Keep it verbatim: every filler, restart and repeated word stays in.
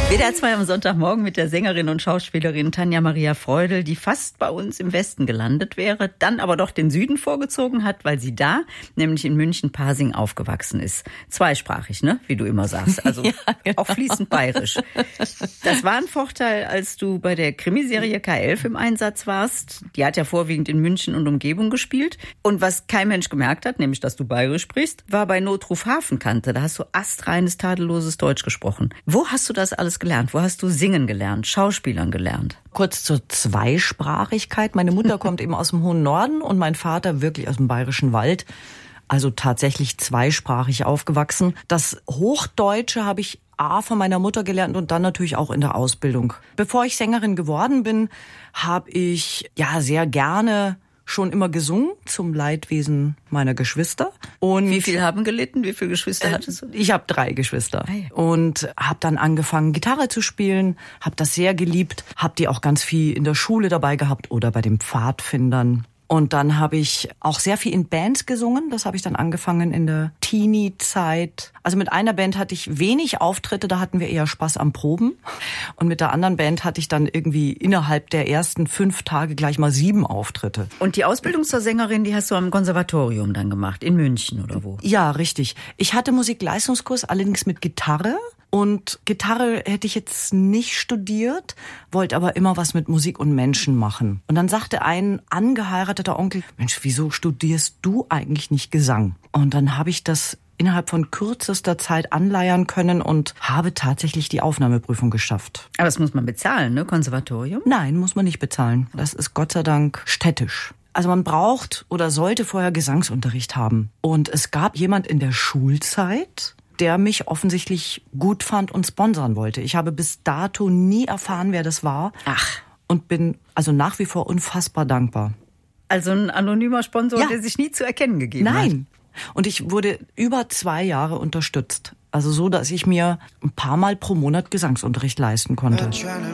W D R zwei am Sonntagmorgen mit der Sängerin und Schauspielerin Tanja Maria Freudel, die fast bei uns im Westen gelandet wäre, dann aber doch den Süden vorgezogen hat, weil sie da, nämlich in München-Pasing, aufgewachsen ist. Zweisprachig, ne? Wie du immer sagst. Also ja, genau. Auch fließend bayerisch. Das war ein Vorteil, als du bei der Krimiserie K elf im Einsatz warst. Die hat ja vorwiegend in München und Umgebung gespielt. Und was kein Mensch gemerkt hat, nämlich dass du bayerisch sprichst, war bei Notruf Hafenkante. Da hast du astreines, tadelloses Deutsch gesprochen. Wo hast du das alles gelernt? Wo hast du singen gelernt, Schauspielern gelernt? Kurz zur Zweisprachigkeit. Meine Mutter kommt eben aus dem hohen Norden und mein Vater wirklich aus dem bayerischen Wald. Also tatsächlich zweisprachig aufgewachsen. Das Hochdeutsche habe ich A von meiner Mutter gelernt und dann natürlich auch in der Ausbildung. Bevor ich Sängerin geworden bin, habe ich ja sehr gerne schon immer gesungen zum Leidwesen meiner Geschwister. Und wie viel haben gelitten? Wie viele Geschwister äh, hattest du? Ich habe drei Geschwister. Ah, ja. Und habe dann angefangen, Gitarre zu spielen, habe das sehr geliebt, habe die auch ganz viel in der Schule dabei gehabt oder bei den Pfadfindern. Und dann habe ich auch sehr viel in Bands gesungen. Das habe ich dann angefangen in der Teenie-Zeit. Also mit einer Band hatte ich wenig Auftritte, da hatten wir eher Spaß am Proben. Und mit der anderen Band hatte ich dann irgendwie innerhalb der ersten fünf Tage gleich mal sieben Auftritte. Und die Ausbildung zur Sängerin, die hast du am Konservatorium dann gemacht, in München oder wo? Ja, richtig. Ich hatte Musikleistungskurs, allerdings mit Gitarre. Und Gitarre hätte ich jetzt nicht studiert, wollte aber immer was mit Musik und Menschen machen. Und dann sagte ein angeheirateter Onkel, Mensch, wieso studierst du eigentlich nicht Gesang? Und dann habe ich das innerhalb von kürzester Zeit anleiern können und habe tatsächlich die Aufnahmeprüfung geschafft. Aber das muss man bezahlen, ne? Konservatorium? Nein, muss man nicht bezahlen. Das ist Gott sei Dank städtisch. Also man braucht oder sollte vorher Gesangsunterricht haben. Und es gab jemand in der Schulzeit, der mich offensichtlich gut fand und sponsern wollte. Ich habe bis dato nie erfahren, wer das war. Ach. Und bin also nach wie vor unfassbar dankbar. Also ein anonymer Sponsor, ja. Der sich nie zu erkennen gegeben Nein. hat. Nein. Und ich wurde über zwei Jahre unterstützt. Also so, dass ich mir ein paar Mal pro Monat Gesangsunterricht leisten konnte.